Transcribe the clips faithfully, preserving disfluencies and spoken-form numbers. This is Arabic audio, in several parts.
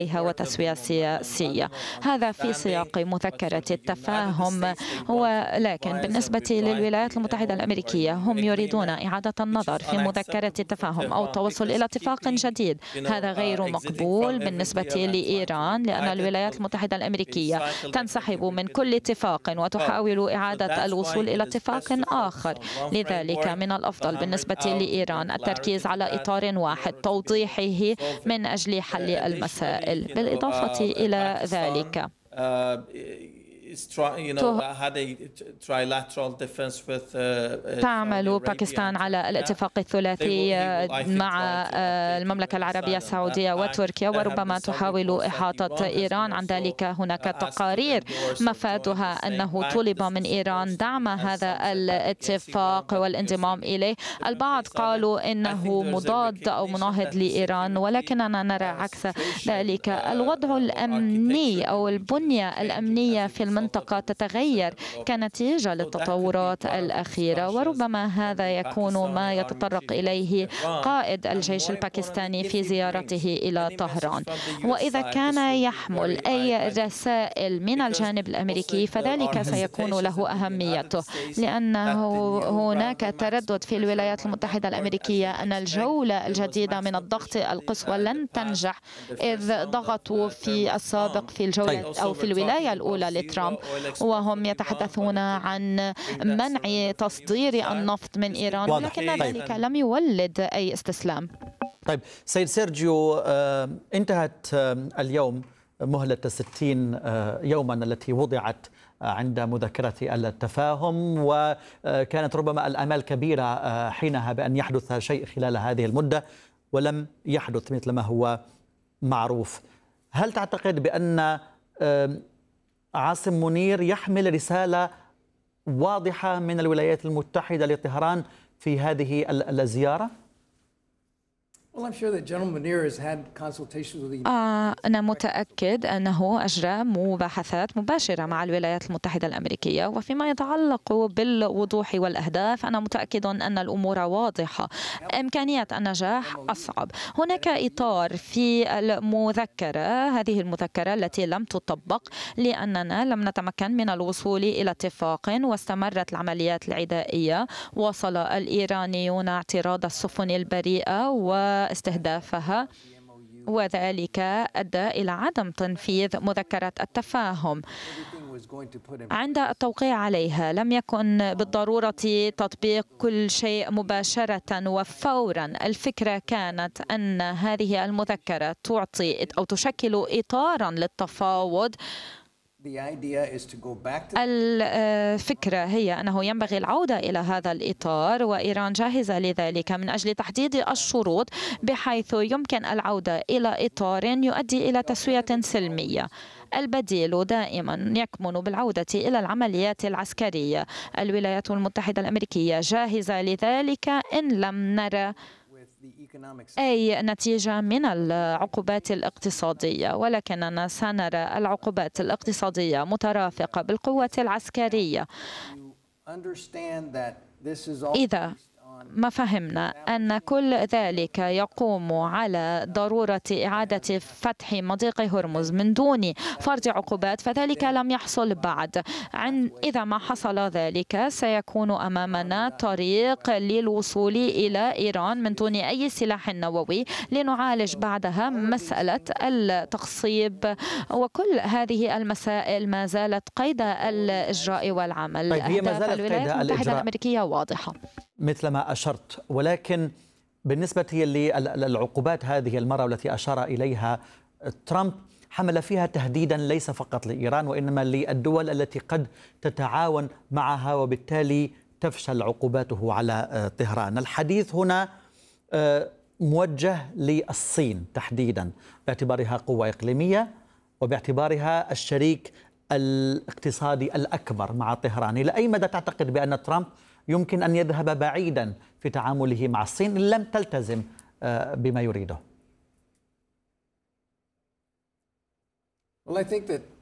وتسوية سياسية. هذا في سياق مذكرة التفاهم، ولكن بالنسبة للولايات المتحدة الأمريكية هم يريدون إعادة النظر في مذكرة التفاهم أو التوصل إلى اتفاق جديد. هذا غير مقبول بالنسبة لإيران، لأن الولايات المتحدة الأمريكية تنسحب من كل اتفاق وتحاول إعادة الوصول إلى اتفاق آخر. لذلك من الأفضل بالنسبة لإيران التركيز على إطار واحد، توضيحه من أجل حل المسائل. بالإضافة إلى ذلك تعمل باكستان على الاتفاق الثلاثي مع المملكة العربية السعودية وتركيا، وربما تحاول إحاطة إيران عن ذلك. هناك تقارير مفادها أنه طلب من إيران دعم هذا الاتفاق والانضمام إليه. البعض قالوا إنه مضاد أو مناهض لإيران، ولكننا نرى عكس ذلك. الوضع الأمني أو البنية الأمنية في المنطقة المنطقة تتغير كنتيجة للتطورات الأخيرة، وربما هذا يكون ما يتطرق إليه قائد الجيش الباكستاني في زيارته إلى طهران. وإذا كان يحمل أي رسائل من الجانب الأمريكي فذلك سيكون له أهميته، لأنه هناك تردد في الولايات المتحدة الأمريكية أن الجولة الجديدة من الضغط القصوى لن تنجح، إذ ضغطوا في السابق في الجولة أو في الولاية الأولى لترامب، وهم يتحدثون عن منع تصدير النفط من إيران، ولكن ذلك لم يولد أي استسلام. طيب سيد سيرجيو، انتهت اليوم مهلة ستين يوما التي وضعت عند مذكرة التفاهم، وكانت ربما الآمال كبيرة حينها بأن يحدث شيء خلال هذه المدة، ولم يحدث مثل ما هو معروف. هل تعتقد بأن عاصم منير يحمل رسالة واضحة من الولايات المتحدة لطهران في هذه الزيارة؟ آه أنا متأكد أنه أجرى مباحثات مباشرة مع الولايات المتحدة الأمريكية، وفيما يتعلق بالوضوح والأهداف أنا متأكد أن الأمور واضحة. إمكانية النجاح أصعب. هناك إطار في المذكرة، هذه المذكرة التي لم تطبق لأننا لم نتمكن من الوصول إلى اتفاق، واستمرت العمليات العدائية. وصل الإيرانيون اعتراض السفن البريئة و استهدافها، وذلك أدى إلى عدم تنفيذ مذكرة التفاهم. عند التوقيع عليها لم يكن بالضرورة تطبيق كل شيء مباشرة وفورا. الفكرة كانت أن هذه المذكرة تعطي أو تشكل إطارا للتفاوض. الفكرة هي أنه ينبغي العودة إلى هذا الإطار، وإيران جاهزة لذلك من أجل تحديد الشروط بحيث يمكن العودة إلى إطار يؤدي إلى تسوية سلمية. البديل دائما يكمن بالعودة إلى العمليات العسكرية. الولايات المتحدة الأمريكية جاهزة لذلك إن لم نرى أي نتيجة من العقوبات الاقتصادية، ولكننا سنرى العقوبات الاقتصادية مترافقة بالقوة العسكرية. إذا ما فهمنا أن كل ذلك يقوم على ضرورة إعادة فتح مضيق هرمز من دون فرض عقوبات فذلك لم يحصل بعد. إذا ما حصل ذلك سيكون أمامنا طريق للوصول إلى إيران من دون أي سلاح نووي، لنعالج بعدها مسألة التخصيب، وكل هذه المسائل ما زالت قيد الإجراء والعمل. طيب هي ما زالت الولايات المتحدة الأمريكية واضحة مثل ما أشرت، ولكن بالنسبة للعقوبات هذه المرة والتي أشار إليها ترامب حمل فيها تهديدا ليس فقط لإيران وإنما للدول التي قد تتعاون معها، وبالتالي تفشل عقوباته على طهران. الحديث هنا موجه للصين تحديدا باعتبارها قوة إقليمية وباعتبارها الشريك الاقتصادي الأكبر مع طهران. إلى أي مدى تعتقد بأن ترامب يمكن أن يذهب بعيدا في تعامله مع الصين إن لم تلتزم بما يريده؟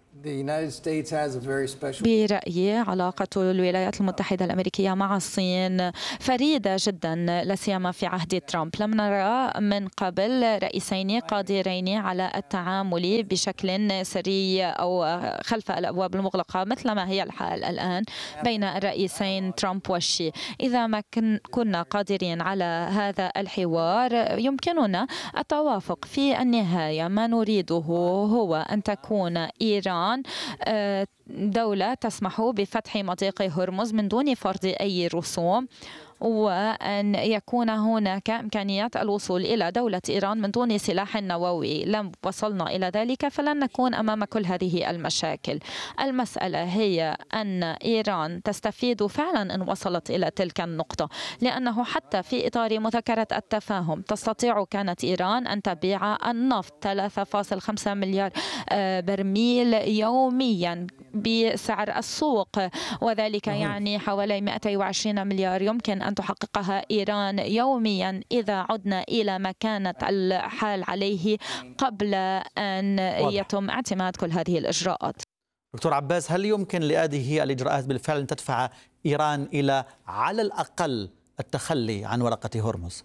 برأيي علاقة الولايات المتحدة الأمريكية مع الصين فريدة جدا، لا سيما في عهد ترامب. لم نرى من قبل رئيسين قادرين على التعامل بشكل سري أو خلف الأبواب المغلقة مثل ما هي الحال الآن بين الرئيسين ترامب والشي. إذا ما كنا قادرين على هذا الحوار يمكننا التوافق. في النهاية ما نريده هو أن تكون إيران دولة تسمح بفتح مضيق هرمز من دون فرض أي رسوم، وأن يكون هناك إمكانية الوصول إلى دولة إيران من دون سلاح نووي. لم وصلنا إلى ذلك فلن نكون أمام كل هذه المشاكل. المسألة هي أن إيران تستفيد فعلا إن وصلت إلى تلك النقطة، لأنه حتى في إطار مذكرة التفاهم تستطيع كانت إيران أن تبيع النفط ثلاثة فاصلة خمسة مليار برميل يوميا بسعر السوق، وذلك يعني حوالي مئتين وعشرين مليار يمكن أن تحققها إيران يوميا إذا عدنا إلى ما كانت الحال عليه قبل أن يتم اعتماد كل هذه الإجراءات. دكتور عباس، هل يمكن لهذه الإجراءات بالفعل أن تدفع إيران إلى على الأقل التخلي عن ورقة هرمز؟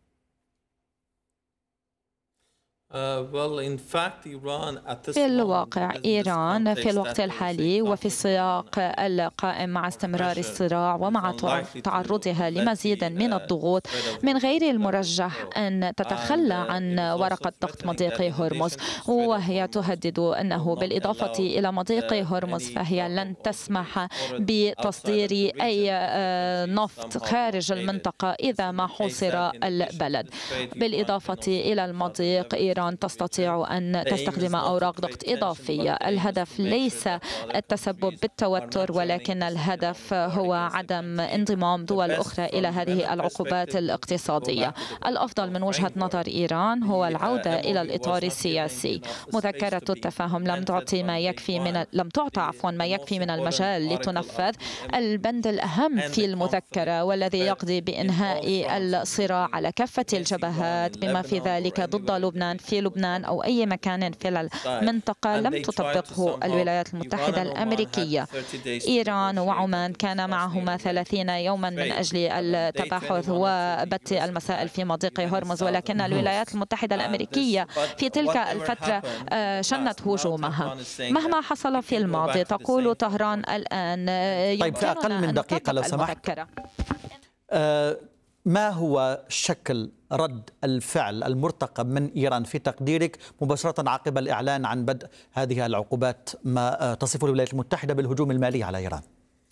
في الواقع إيران في الوقت الحالي وفي السياق القائم مع استمرار الصراع ومع تعرضها لمزيد من الضغوط من غير المرجح أن تتخلى عن ورقة ضغط مضيق هرمز، وهي تهدد أنه بالإضافة إلى مضيق هرمز فهي لن تسمح بتصدير أي نفط خارج المنطقة إذا ما حوصر البلد. بالإضافة إلى المضيق إيران تستطيع أن تستخدم أوراق ضغط إضافية. الهدف ليس التسبب بالتوتر، ولكن الهدف هو عدم انضمام دول أخرى إلى هذه العقوبات الاقتصادية. الأفضل من وجهة نظر إيران هو العودة إلى الإطار السياسي. مذكرة التفاهم لم تعطي ما يكفي من لم تعطى عفوا ما يكفي من المجال لتنفذ. البند الأهم في المذكرة والذي يقضي بإنهاء الصراع على كافة الجبهات بما في ذلك ضد لبنان في لبنان أو أي مكان في المنطقة لم تطبقه الولايات المتحدة الأمريكية. إيران وعمان كان معهما ثلاثين يوما من أجل التباحث وبت المسائل في مضيق هرمز، ولكن الولايات المتحدة الأمريكية في تلك الفترة شنت هجومها. مهما حصل في الماضي تقول طهران الآن. طيب في أقل من دقيقة لو سمحت، أه ما هو شكل رد الفعل المرتقب من إيران في تقديرك مباشرة عقب الإعلان عن بدء هذه العقوبات ما تصفه الولايات المتحدة بالهجوم المالي على إيران؟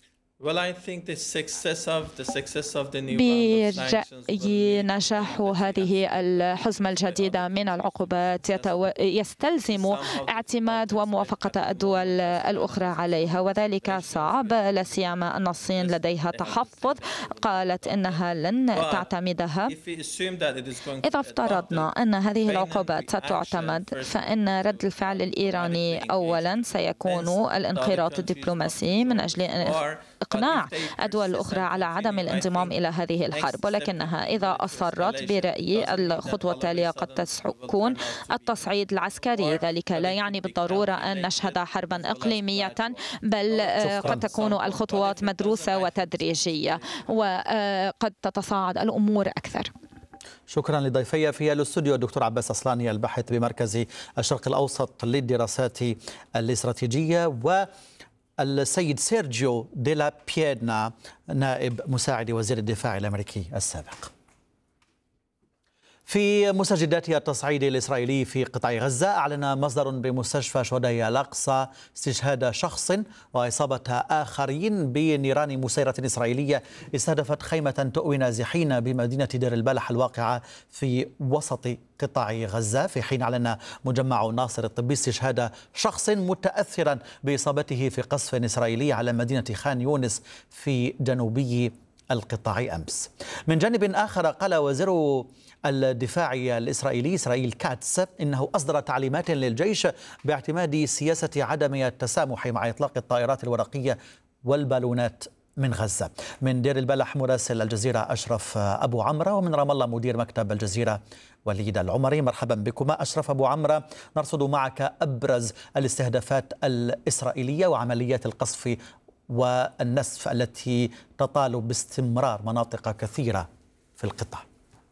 برأيي نجاح هذه الحزمة الجديدة من العقوبات يستلزم اعتماد وموافقة الدول الأخرى عليها، وذلك صعب، لا سيما أن الصين لديها تحفظ قالت إنها لن تعتمدها. إذا افترضنا أن هذه العقوبات ستعتمد فإن رد الفعل الإيراني أولا سيكون الانخراط الدبلوماسي من أجل إقناع الدول الأخرى على عدم الانضمام إلى هذه الحرب، ولكنها إذا أصرت برأيي الخطوة التالية قد تكون التصعيد العسكري. ذلك لا يعني بالضرورة أن نشهد حربا إقليمية، بل قد تكون الخطوات مدروسة وتدريجية وقد تتصاعد الأمور أكثر. شكرا لضيفي في الاستوديو الدكتور عباس أصلاني الباحث بمركز الشرق الأوسط للدراسات الاستراتيجية، و السيد سيرجيو ديلا بييرنا نائب مساعد وزير الدفاع الأمريكي السابق. في مستجدات التصعيد الإسرائيلي في قطاع غزة، أعلن مصدر بمستشفى شهداء الأقصى استشهاد شخص وإصابة آخرين بنيران مسيرة إسرائيلية استهدفت خيمة تؤوي نازحين بمدينة دير البلح الواقعة في وسط قطاع غزة، في حين أعلن مجمع ناصر الطبي استشهاد شخص متأثرا بإصابته في قصف إسرائيلي على مدينة خان يونس في جنوبي القطاع أمس. من جانب آخر، قال وزير الدفاع الإسرائيلي إسرائيل كاتس إنه أصدر تعليمات للجيش باعتماد سياسة عدم التسامح مع إطلاق الطائرات الورقية والبالونات من غزة. من دير البلح مراسل الجزيرة أشرف أبو عمرة، ومن رام الله مدير مكتب الجزيرة وليد العمري. مرحبا بكما. أشرف أبو عمرة، نرصد معك أبرز الاستهدافات الإسرائيلية وعمليات القصف والنسف التي تطال باستمرار مناطق كثيرة في القطاع.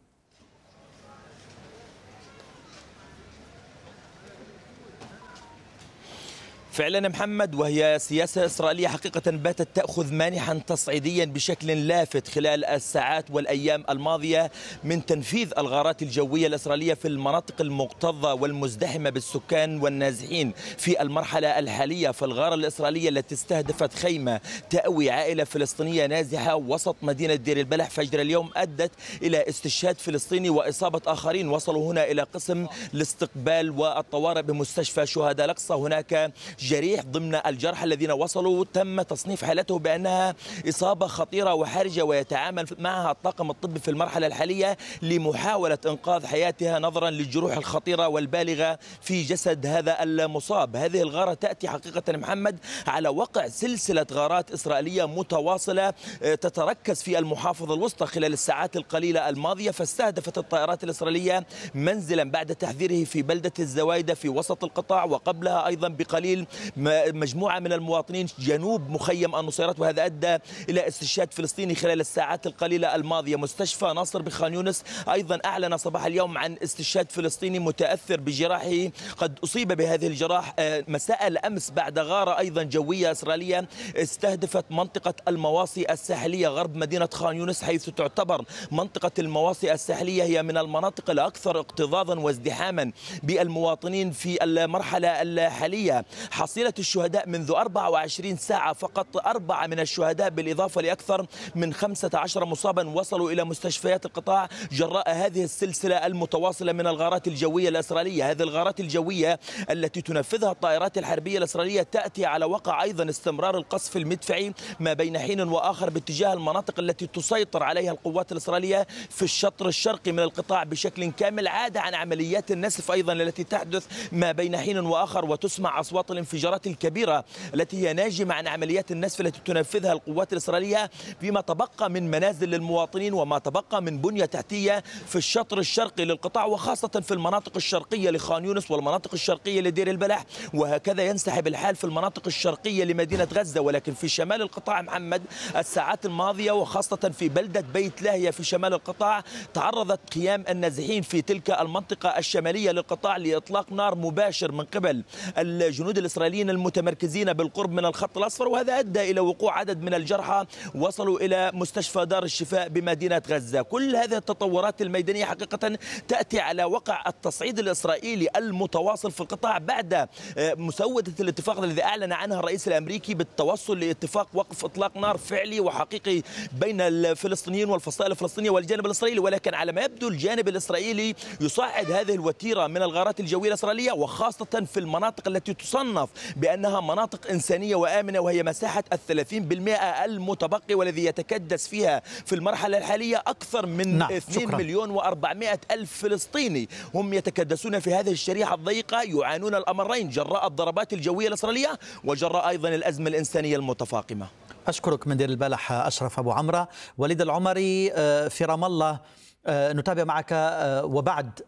فعلا محمد، وهي سياسة إسرائيلية حقيقة باتت تأخذ مانحا تصعيديا بشكل لافت خلال الساعات والأيام الماضية من تنفيذ الغارات الجوية الإسرائيلية في المناطق المكتظة والمزدحمة بالسكان والنازحين في المرحلة الحالية. فالغارة الإسرائيلية التي استهدفت خيمة تأوي عائلة فلسطينية نازحة وسط مدينة دير البلح فجر اليوم أدت إلى استشهاد فلسطيني وإصابة آخرين. وصلوا هنا إلى قسم الاستقبال والطوارئ بمستشفى شهداء الأقصى. هناك جريح ضمن الجرحى الذين وصلوا تم تصنيف حالته بأنها إصابة خطيرة وحرجة، ويتعامل معها الطاقم الطبي في المرحلة الحالية لمحاولة إنقاذ حياتها نظرا للجروح الخطيرة والبالغة في جسد هذا المصاب. هذه الغارة تأتي حقيقة محمد على وقع سلسلة غارات إسرائيلية متواصلة تتركز في المحافظة الوسطى خلال الساعات القليلة الماضية. فاستهدفت الطائرات الإسرائيلية منزلا بعد تحذيره في بلدة الزوايدة في وسط القطاع، وقبلها أيضا بقليل مجموعة من المواطنين جنوب مخيم النصيرات، وهذا أدى إلى استشهاد فلسطيني خلال الساعات القليلة الماضية. مستشفى ناصر بخان يونس أيضا أعلن صباح اليوم عن استشهاد فلسطيني متأثر بجراحه، قد أصيب بهذه الجراح مساء الأمس بعد غارة أيضا جوية إسرائيلية استهدفت منطقة المواصي الساحلية غرب مدينة خان يونس، حيث تعتبر منطقة المواصي الساحلية هي من المناطق الأكثر اكتظاظا وازدحاما بالمواطنين في المرحلة الحالية. حصيلة الشهداء منذ أربع وعشرين ساعة فقط أربعة من الشهداء بالإضافة لأكثر من خمسة عشر مصابا وصلوا إلى مستشفيات القطاع جراء هذه السلسلة المتواصلة من الغارات الجوية الإسرائيلية. هذه الغارات الجوية التي تنفذها الطائرات الحربية الإسرائيلية تأتي على وقع أيضا استمرار القصف المدفعي ما بين حين وآخر باتجاه المناطق التي تسيطر عليها القوات الإسرائيلية في الشطر الشرقي من القطاع بشكل كامل، عادة عن عمليات النسف أيضا التي تحدث ما بين حين وآخر، وتسمع أصوات الانفجارات الكبيرة التي هي ناجمة عن عمليات النسف التي تنفذها القوات الإسرائيلية فيما تبقى من منازل للمواطنين وما تبقى من بنية تحتية في الشطر الشرقي للقطاع، وخاصة في المناطق الشرقية لخان يونس والمناطق الشرقية لدير البلح، وهكذا ينسحب الحال في المناطق الشرقية لمدينة غزة. ولكن في شمال القطاع محمد الساعات الماضية وخاصة في بلدة بيت لاهيا في شمال القطاع تعرضت قيام النازحين في تلك المنطقة الشمالية للقطاع لإطلاق نار مباشر من قبل الجنود الإسرائيليين المتمركزين بالقرب من الخط الأصفر، وهذا أدى إلى وقوع عدد من الجرحى وصلوا إلى مستشفى دار الشفاء بمدينة غزة. كل هذه التطورات الميدانية حقيقة تأتي على وقع التصعيد الإسرائيلي المتواصل في القطاع بعد مسودة الاتفاق الذي أعلن عنها الرئيس الأمريكي بالتوصل لاتفاق وقف إطلاق نار فعلي وحقيقي بين الفلسطينيين والفصائل الفلسطينية والجانب الإسرائيلي. ولكن على ما يبدو الجانب الإسرائيلي يصعد هذه الوتيرة من الغارات الجوية الإسرائيلية، وخاصة في المناطق التي تصنف بأنها مناطق إنسانية وآمنة، وهي مساحة الثلاثين بالمئة المتبقي والذي يتكدس فيها في المرحلة الحالية أكثر من نعم. اثنين مليون وأربعمائة ألف فلسطيني هم يتكدسون في هذه الشريحة الضيقة، يعانون الأمرين جراء الضربات الجوية الإسرائيلية وجراء أيضا الأزمة الإنسانية المتفاقمة. أشكرك من دير البلح أشرف أبو عمرة. وليد العمري في رام الله، نتابع معك وبعد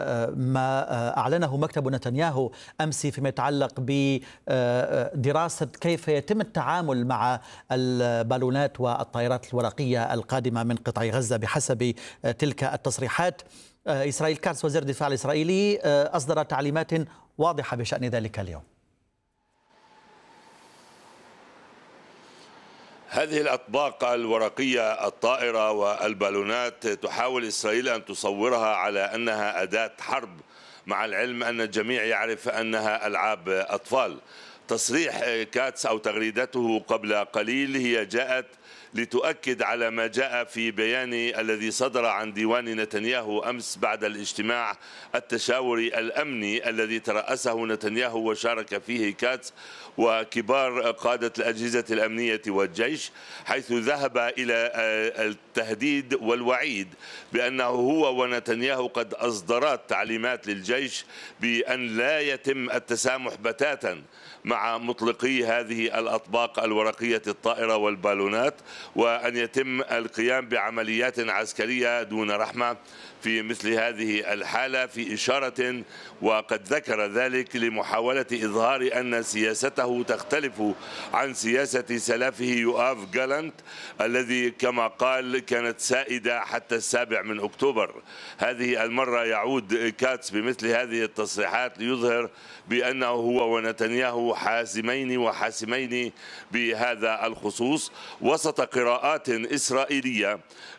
ما أعلنه مكتب نتنياهو أمس فيما يتعلق بدراسة كيف يتم التعامل مع البالونات والطائرات الورقية القادمة من قطاع غزة بحسب تلك التصريحات. إسرائيل كاتس وزير الدفاع الإسرائيلي أصدر تعليمات واضحة بشأن ذلك اليوم. هذه الأطباق الورقية الطائرة والبالونات تحاول إسرائيل أن تصورها على أنها أداة حرب، مع العلم أن الجميع يعرف أنها ألعاب أطفال. تصريح كاتس أو تغريدته قبل قليل هي جاءت لتؤكد على ما جاء في بيان الذي صدر عن ديوان نتنياهو أمس بعد الاجتماع التشاوري الأمني الذي ترأسه نتنياهو وشارك فيه كاتس وكبار قادة الأجهزة الأمنية والجيش، حيث ذهب إلى التهديد والوعيد بأنه هو ونتنياهو قد أصدرت تعليمات للجيش بأن لا يتم التسامح بتاتا مع مطلقي هذه الأطباق الورقية الطائرة والبالونات، وأن يتم القيام بعمليات عسكرية دون رحمة في مثل هذه الحالة، في إشارة وقد ذكر ذلك لمحاولة إظهار أن سياسته تختلف عن سياسة سلفه يؤاف جالانت الذي كما قال كانت سائدة حتى السابع من أكتوبر. هذه المرة يعود كاتس بمثل هذه التصريحات ليظهر بأنه هو ونتنياهو حاسمين وحاسمين بهذا الخصوص، وسط قراءات إسرائيلية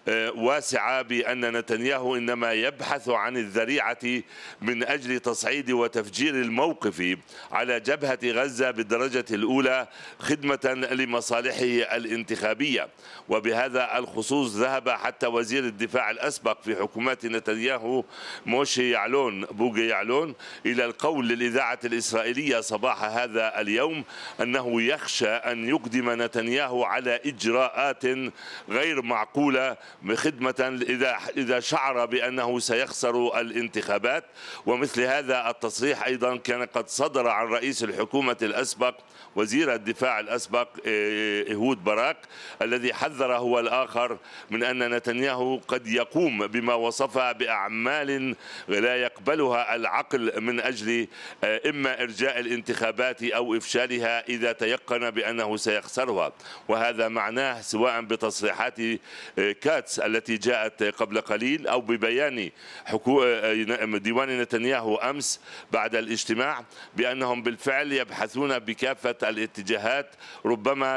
واسعة بأن نتنياهو إنما يبحث عن الذريعة من أجل تصعيد وتفجير الموقف على جبهة غزة بالدرجة الأولى خدمة لمصالحه الانتخابية. وبهذا الخصوص ذهب حتى وزير الدفاع الأسبق في حكومات نتنياهو موشي يعلون بوغي يعلون إلى القول للإذاعة الإسرائيلية صباح هذا اليوم أنه يخشى أن يقدم نتنياهو على إجراءات غير معقولة خدمة إذا إذا شعر بأنه سيخسر الانتخابات. ومثل هذا التصريح أيضا كان قد صدر عن رئيس الحكومة الأسبق وزير الدفاع الأسبق إيهود باراك، الذي حذر هو الآخر من أن نتنياهو قد يقوم بما وصفها بأعمال لا يقبلها العقل من أجل إما إرجاء الانتخابات أو إفشالها إذا تيقن بأنه سيخسرها. وهذا معناه سواء بتصريحات كاتس التي جاءت قبل قليل أو ببيان ديوان نتنياهو أمس بعد الاجتماع بأنهم بالفعل يبحثون بكافة الاتجاهات، ربما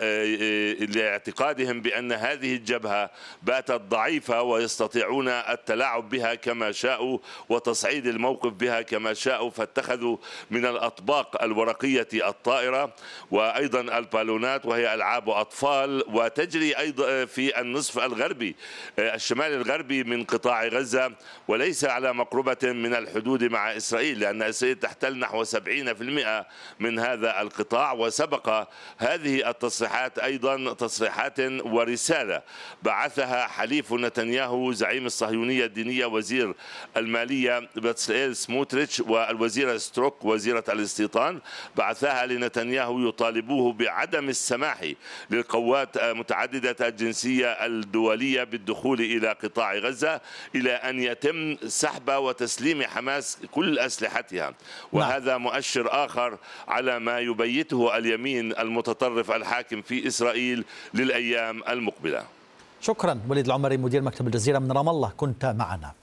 لاعتقادهم بأن هذه الجبهة باتت ضعيفة ويستطيعون التلاعب بها كما شاءوا وتصعيد الموقف بها كما شاءوا، فاتخذوا من الأطباق الورقية الطائرة وأيضا البالونات وهي ألعاب أطفال وتجري أيضا في النصف الغربي الشمال الغربي من قطاع غزة وليس على مقربة من الحدود مع إسرائيل، لأن إسرائيل تحتل نحو سبعين بالمئة من هذا القطاع. وسبق هذه التصريحات أيضا تصريحات ورسالة بعثها حليف نتنياهو زعيم الصهيونية الدينية وزير المالية بتسليل سموتريتش والوزيرة ستروك وزيرة الاستيطان، بعثها لنتنياهو يطالبوه بعدم السماح للقوات متعددة الجنسية الدولية بالدخول إلى قطاع غزة إلى أن يتم سحب وتسليم حماس كل أسلحتها. وهذا مؤشر آخر على ما يبيته اليمين المتطرف الحاكم في إسرائيل للأيام المقبلة. شكرا وليد العمري مدير مكتب الجزيرة من رام الله كنت معنا.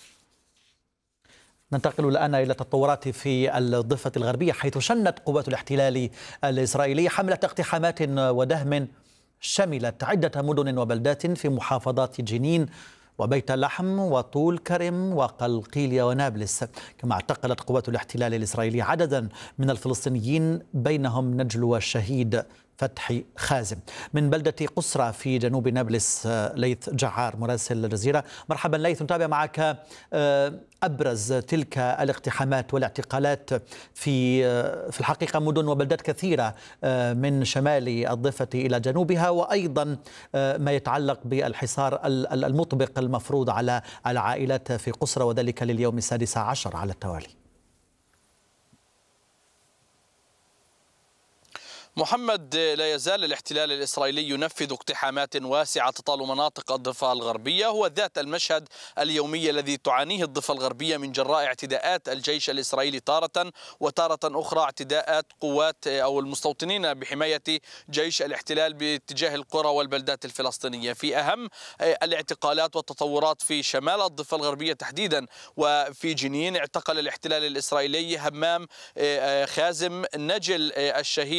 ننتقل الآن إلى التطورات في الضفة الغربية، حيث شنت قوات الاحتلال الإسرائيلية حملة اقتحامات ودهم شملت عدة مدن وبلدات في محافظات جنين وبيت لحم وطول كرم وقلقيلية ونابلس. كما اعتقلت قوات الاحتلال الإسرائيلي عددا من الفلسطينيين بينهم نجل الشهيد فتحي خازم. من بلدة قسرة في جنوب نابلس ليث جعار مراسل الجزيرة. مرحبا ليث، نتابع معك أبرز تلك الاقتحامات والاعتقالات في في الحقيقة مدن وبلدات كثيرة من شمال الضفة إلى جنوبها، وأيضا ما يتعلق بالحصار المطبق المفروض على العائلات في قسرة وذلك لليوم السادس عشر على التوالي. محمد، لا يزال الاحتلال الإسرائيلي ينفذ اقتحامات واسعة تطال مناطق الضفة الغربية، هو ذات المشهد اليومي الذي تعانيه الضفة الغربية من جراء اعتداءات الجيش الإسرائيلي تارة، وتارة أخرى اعتداءات قوات أو المستوطنين بحماية جيش الاحتلال باتجاه القرى والبلدات الفلسطينية. في أهم الاعتقالات والتطورات في شمال الضفة الغربية تحديدا وفي جنين، اعتقل الاحتلال الإسرائيلي همام خازم نجل الشهيد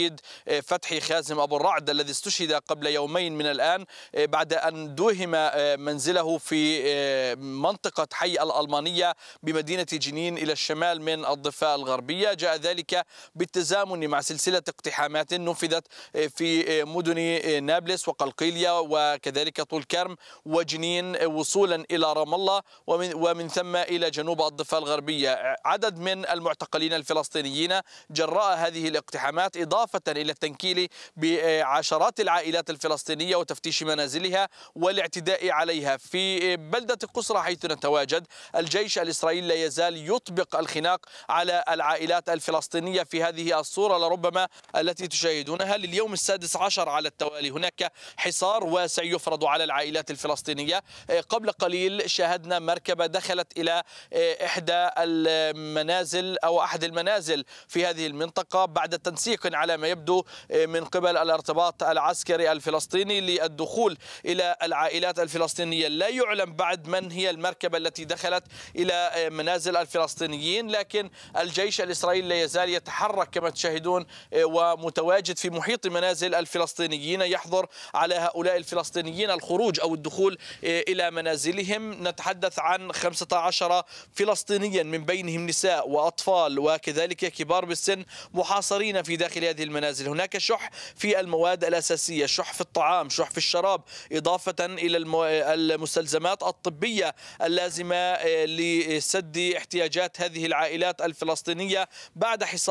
فتحي خازم أبو الرعد الذي استشهد قبل يومين من الآن بعد أن دوهم منزله في منطقة حي الألمانية بمدينة جنين إلى الشمال من الضفة الغربية. جاء ذلك بالتزامن مع سلسلة اقتحامات نفذت في مدن نابلس وقلقيلية وكذلك طول كرم وجنين وصولا إلى رام الله ومن, ومن ثم إلى جنوب الضفة الغربية. عدد من المعتقلين الفلسطينيين جراء هذه الاقتحامات، إضافة إلى التنكيل بعشرات العائلات الفلسطينية وتفتيش منازلها والاعتداء عليها. في بلدة قصرى حيث نتواجد الجيش الإسرائيلي لا يزال يطبق الخناق على العائلات الفلسطينية في هذه الصورة لربما التي تشاهدونها لليوم السادس عشر على التوالي. هناك حصار واسع يفرض على العائلات الفلسطينية. قبل قليل شاهدنا مركبة دخلت إلى إحدى المنازل أو أحد المنازل في هذه المنطقة بعد تنسيق على ما يبدو من قبل الارتباط العسكري الفلسطيني للدخول إلى العائلات الفلسطينية. لا يعلم بعد من هي المركبة التي دخلت إلى منازل الفلسطينيين، لكن الجيش الإسرائيلي لا يزال يتحرك كما تشاهدون ومتواجد في محيط منازل الفلسطينيين، يحظر على هؤلاء الفلسطينيين الخروج أو الدخول إلى منازلهم. نتحدث عن خمسة عشر فلسطينيا من بينهم نساء وأطفال وكذلك كبار بالسن محاصرين في داخل هذه المنازل. هناك شح في المواد الأساسية، شح في الطعام، شح في الشراب، إضافة إلى المستلزمات الطبية اللازمة لسد احتياجات هذه العائلات الفلسطينية بعد حصار